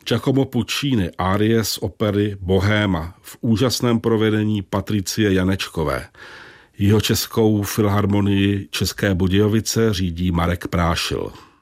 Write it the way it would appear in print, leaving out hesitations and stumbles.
Giacomo Puccini árie z opery Bohéma v úžasném provedení Patricie Janečkové. Jihočeskou filharmonii České Budějovice řídí Marek Prášil.